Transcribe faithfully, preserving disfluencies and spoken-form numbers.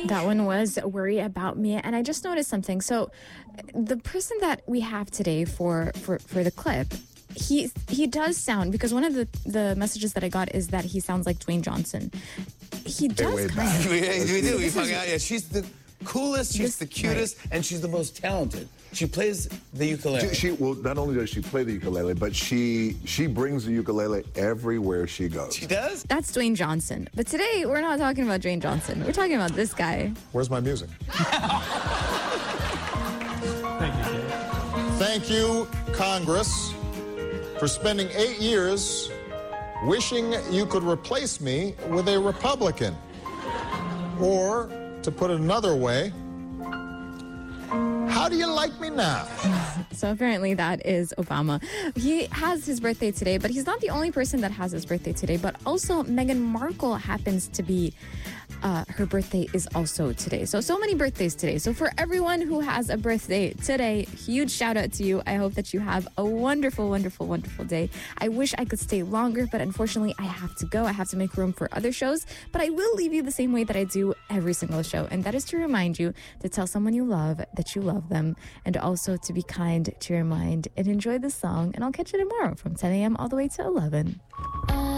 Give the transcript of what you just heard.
That one was Worry About Me. And I just noticed something. So the person that we have today for, for, for the clip, he he does sound, because one of the, the messages that I got is that he sounds like Dwayne Johnson. He does way kind back. of. we, we do. We found out. Yeah, she's the coolest, she's This- the cutest, and she's the most talented. She plays the ukulele. She, she well, not only does she play the ukulele, but she she brings the ukulele everywhere she goes. She does? That's Dwayne Johnson. But today, we're not talking about Dwayne Johnson. We're talking about this guy. Where's my music? Thank you, Jay. Thank you, Congress, for spending eight years wishing you could replace me with a Republican. Or, to put it another way, how do you like me now? So apparently that is Obama. He has his birthday today, but he's not the only person that has his birthday today. But also Meghan Markle happens to be, uh, her birthday is also today. So, so many birthdays today. So for everyone who has a birthday today, huge shout out to you. I hope that you have a wonderful, wonderful, wonderful day. I wish I could stay longer, but unfortunately I have to go. I have to make room for other shows, but I will leave you the same way that I do every single show. And that is to remind you to tell someone you love that you love them, and also to be kind to your mind and enjoy the song. And I'll catch you tomorrow from ten a.m. all the way to eleven.